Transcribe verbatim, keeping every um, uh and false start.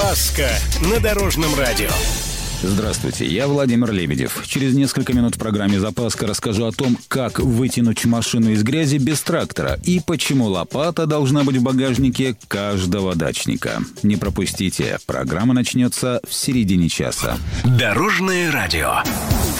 Запаска на Дорожном радио. Здравствуйте, я Владимир Лебедев. Через несколько минут в программе «Запаска» расскажу о том, как вытянуть машину из грязи без трактора и почему лопата должна быть в багажнике каждого дачника. Не пропустите, программа начнется в середине часа. Дорожное радио.